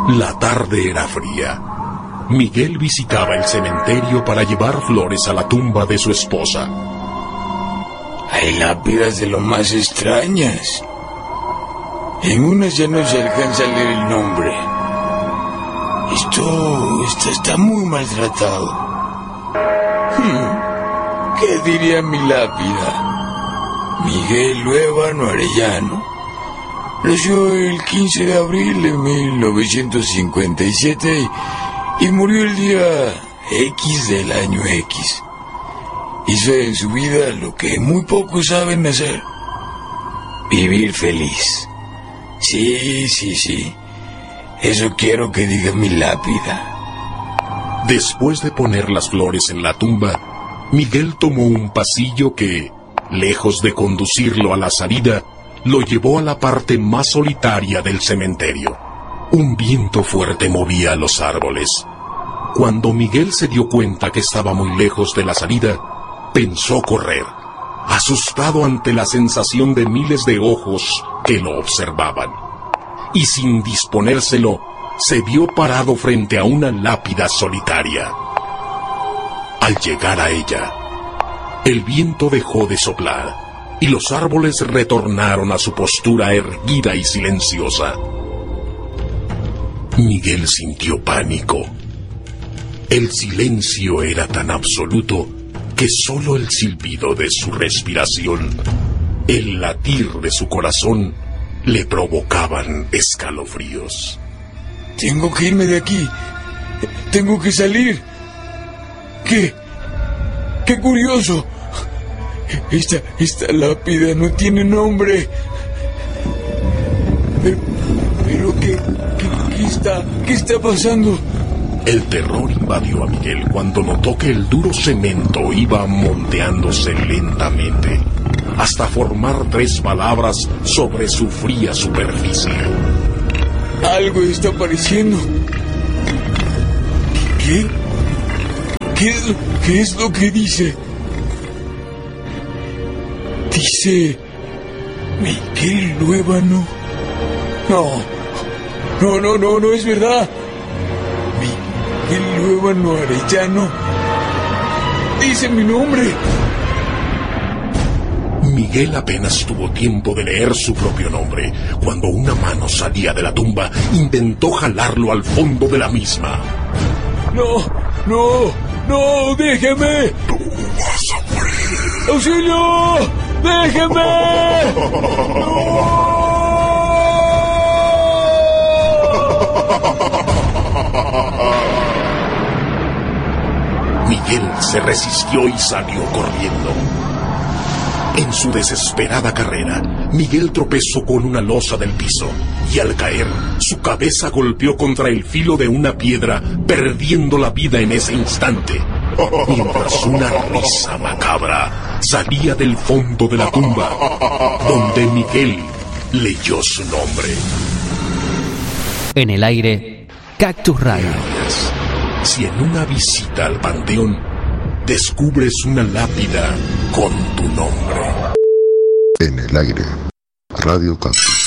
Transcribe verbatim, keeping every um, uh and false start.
La tarde era fría. Miguel visitaba el cementerio para llevar flores a la tumba de su esposa. Hay lápidas de lo más extrañas. En unas ya no se alcanza a leer el nombre. Esto, esto está muy maltratado. Hmm, ¿qué diría mi lápida? Miguel Luébano Arellano nació el quince de abril de mil novecientos cincuenta y siete y, y murió el día X del año X. Hizo en su vida lo que muy pocos saben hacer: vivir feliz. Sí, sí, sí. Eso quiero que diga mi lápida. Después de poner las flores en la tumba, Miguel tomó un pasillo que, lejos de conducirlo a la salida, lo llevó a la parte más solitaria del cementerio. Un viento fuerte movía los árboles. Cuando Miguel se dio cuenta que estaba muy lejos de la salida, pensó correr, asustado ante la sensación de miles de ojos que lo observaban. Y sin disponérselo, se vio parado frente a una lápida solitaria. Al llegar a ella, el viento dejó de soplar y los árboles retornaron a su postura erguida y silenciosa. Miguel sintió pánico. El silencio era tan absoluto que solo el silbido de su respiración, el latir de su corazón, le provocaban escalofríos. Tengo que irme de aquí. Tengo que salir. ¿Qué? ¡Qué curioso! Esta, esta lápida no tiene nombre. Pero, pero ¿qué, qué, qué está, qué está pasando? El terror invadió a Miguel cuando notó que el duro cemento iba moldeándose lentamente, hasta formar tres palabras sobre su fría superficie. Algo está apareciendo. ¿Qué? ¿Qué es, qué es lo que dice? Dice... Miguel Luébano. No, no, no, no, no es verdad. Miguel Luébano Arellano. Dice mi nombre. Miguel apenas tuvo tiempo de leer su propio nombre, cuando una mano salía de la tumba, intentó jalarlo al fondo de la misma. ¡No! ¡No! ¡No! ¡Déjeme! ¡Tú vas a morir! ¡Auxilio! ¡Déjeme! ¡No! Miguel se resistió y salió corriendo. En su desesperada carrera, Miguel tropezó con una losa del piso y al caer, su cabeza golpeó contra el filo de una piedra, perdiendo la vida en ese instante, mientras una risa macabra salía del fondo de la tumba, donde Miguel leyó su nombre. En el aire, Cactus Radio. Si en una visita al panteón descubres una lápida con tu nombre. En el aire, Radio Cactus.